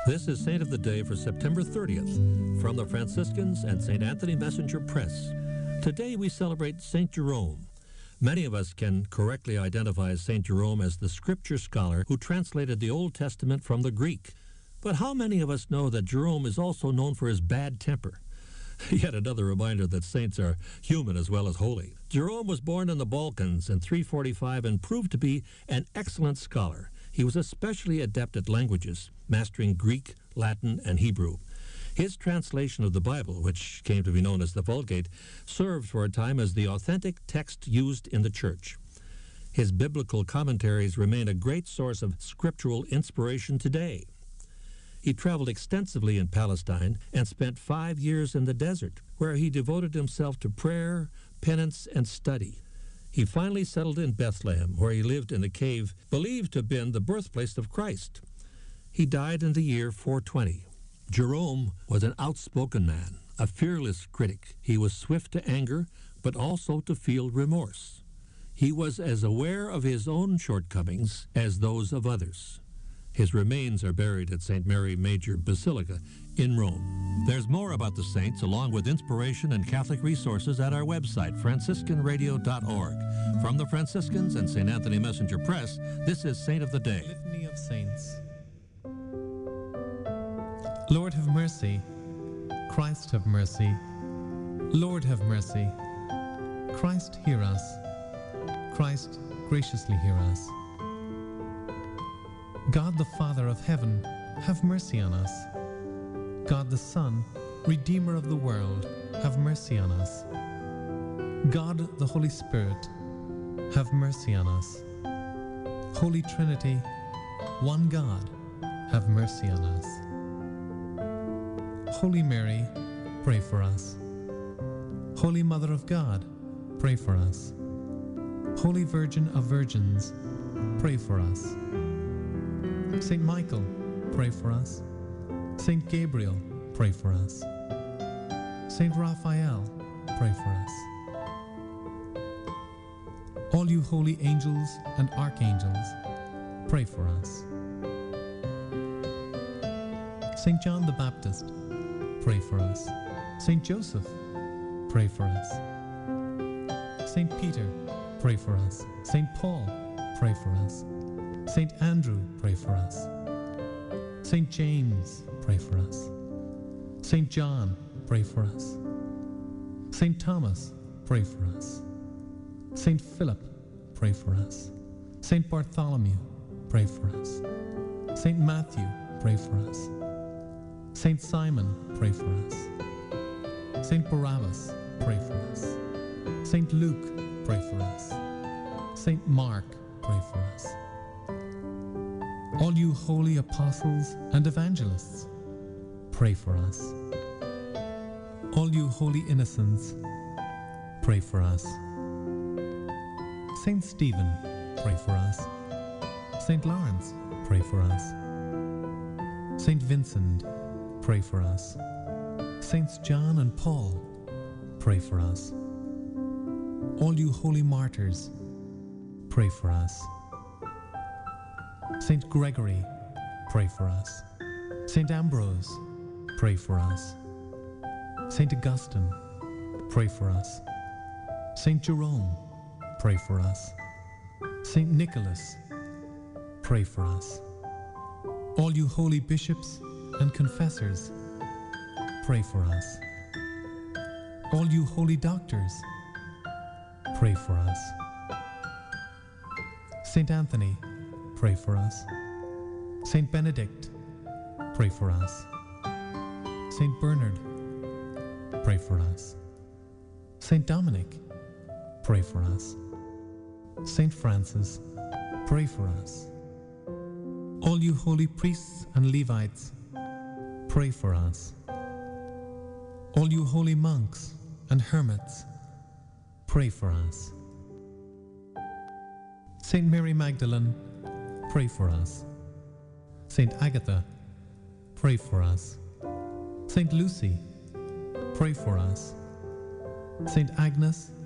This is Saint of the Day for September 30th from the Franciscans and St. Anthony Messenger Press. Today we celebrate St. Jerome. Many of us can correctly identify St. Jerome as the scripture scholar who translated the Old Testament from the Greek. But how many of us know that Jerome is also known for his bad temper? Yet another reminder that saints are human as well as holy. Jerome was born in the Balkans in 345 and proved to be an excellent scholar. He was especially adept at languages, mastering Greek, Latin, and Hebrew. His translation of the Bible, which came to be known as the Vulgate, served for a time as the authentic text used in the Church. His biblical commentaries remain a great source of scriptural inspiration today. He traveled extensively in Palestine and spent 5 years in the desert, where he devoted himself to prayer, penance, and study. He finally settled in Bethlehem, where he lived in a cave believed to have been the birthplace of Christ. He died in the year 420. Jerome was an outspoken man, a fearless critic. He was swift to anger, but also to feel remorse. He was as aware of his own shortcomings as those of others. His remains are buried at St. Mary Major Basilica in Rome. There's more about the saints, along with inspiration and Catholic resources, at our website, franciscanradio.org. From the Franciscans and St. Anthony Messenger Press, this is Saint of the Day. Litany of Saints. Lord have mercy. Christ have mercy. Lord have mercy. Christ hear us. Christ graciously hear us. God the Father of heaven, have mercy on us. God the Son, Redeemer of the world, have mercy on us. God the Holy Spirit, have mercy on us. Holy Trinity, one God, have mercy on us. Holy Mary, pray for us. Holy Mother of God, pray for us. Holy Virgin of Virgins, pray for us. Saint Michael, pray for us. Saint Gabriel, pray for us. Saint Raphael, pray for us. All you holy angels and archangels, pray for us. Saint John the Baptist, pray for us. Saint Joseph, pray for us. Saint Peter, pray for us. Saint Paul, pray for us. Saint Andrew, pray for us. Saint James, pray for us. Saint John, pray for us. Saint Thomas, pray for us. Saint Philip, pray for us. Saint Bartholomew, pray for us. Saint Matthew, pray for us. Saint Simon, pray for us. Saint Barabbas, pray for us. Saint Luke, pray for us. Saint Mark, pray for us. All you holy apostles and evangelists, pray for us. All you holy innocents, pray for us. Saint Stephen, pray for us. Saint Lawrence, pray for us. Saint Vincent, pray for us. Saints John and Paul, pray for us. All you holy martyrs, pray for us. Saint Gregory, pray for us. Saint Ambrose, pray for us. Saint Augustine, pray for us. Saint Jerome, pray for us. Saint Nicholas, pray for us. All you holy bishops and confessors, pray for us. All you holy doctors, pray for us. Saint Anthony, pray for us. Saint Benedict, pray for us. Saint Bernard, pray for us. Saint Dominic, pray for us. Saint Francis, pray for us. All you holy priests and Levites, pray for us. All you holy monks and hermits, pray for us. Saint Mary Magdalene, pray for us. Saint Agatha, pray for us. Saint Lucy, pray for us. Saint Agnes